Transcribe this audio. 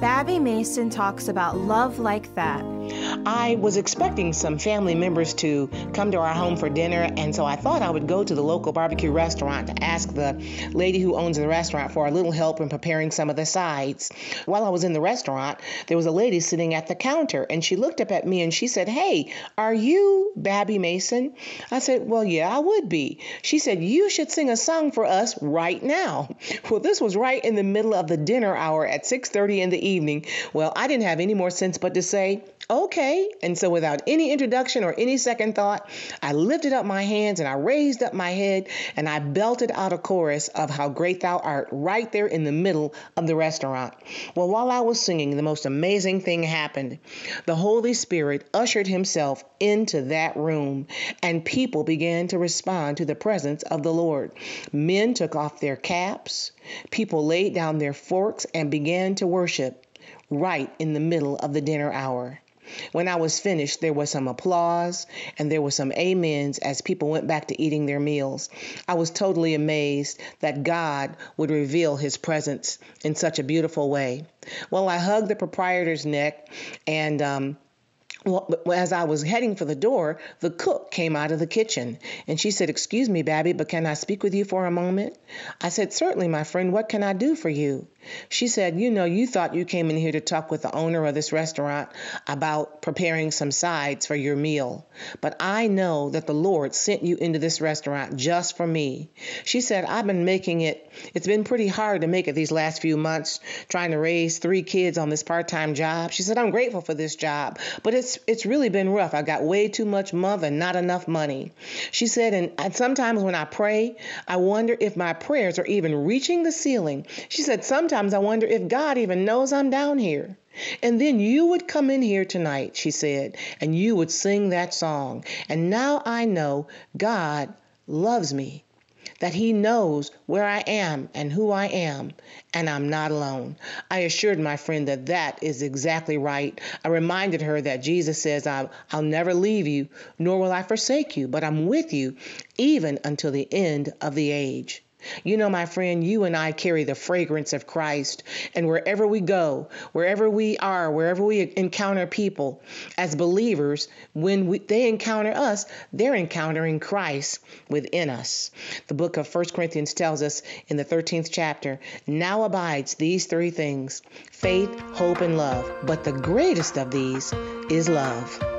Babby Mason talks about love like that. I was expecting some family members to come to our home for dinner, and so I thought I would go to the local barbecue restaurant to ask the lady who owns the restaurant for a little help in preparing some of the sides. While I was in the restaurant, there was a lady sitting at the counter, and she looked up at me and she said, "Hey, are you Babby Mason?" I said, "Well, yeah, I would be." She said, "You should sing a song for us right now." Well, this was right in the middle of the dinner hour at 6:30 in the evening. Well, I didn't have any more sense but to say, "Okay." And so without any introduction or any second thought, I lifted up my hands and I raised up my head and I belted out a chorus of "How Great Thou Art" right there in the middle of the restaurant. Well, while I was singing, the most amazing thing happened. The Holy Spirit ushered himself into that room and people began to respond to the presence of the Lord. Men took off their caps. People laid down their forks and began to worship right in the middle of the dinner hour. When I was finished, there was some applause and there was some amens as people went back to eating their meals. I was totally amazed that God would reveal his presence in such a beautiful way. Well, I hugged the proprietor's neck and as I was heading for the door, the cook came out of the kitchen and she said, "Excuse me, Babby, but can I speak with you for a moment?" I said, "Certainly, my friend. What can I do for you?" She said, "You thought you came in here to talk with the owner of this restaurant about preparing some sides for your meal. But I know that the Lord sent you into this restaurant just for me." She said, "I've been making it. It's been pretty hard to make it these last few months, trying to raise 3 kids on this part-time job." She said, "I'm grateful for this job, but it's really been rough. I got way too much month and not enough money." She said, and sometimes when I pray, I wonder if my prayers are even reaching the ceiling. She said, "Sometimes I wonder if God even knows I'm down here." And then you would come in here tonight, she said, and you would sing that song. And now I know God loves me, that he knows where I am and who I am, and I'm not alone. I assured my friend that that is exactly right. I reminded her that Jesus says, I'll never leave you, nor will I forsake you, but I'm with you even until the end of the age. You know, my friend, you and I carry the fragrance of Christ, and wherever we go, wherever we are, wherever we encounter people as believers, when they encounter us, they're encountering Christ within us. The book of 1 Corinthians tells us in the 13th chapter, "Now abides these 3 things, faith, hope, and love, but the greatest of these is love."